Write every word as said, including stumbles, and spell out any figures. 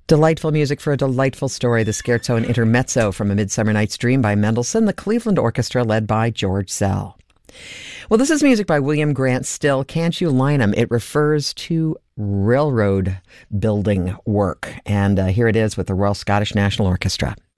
Delightful music for a delightful story. The Scherzo and Intermezzo from A Midsummer Night's Dream by Mendelssohn, the Cleveland Orchestra led by George Szell. Well, this is music by William Grant Still, Can't You Line 'Em? It refers to railroad building work. And uh, here it is with the Royal Scottish National Orchestra.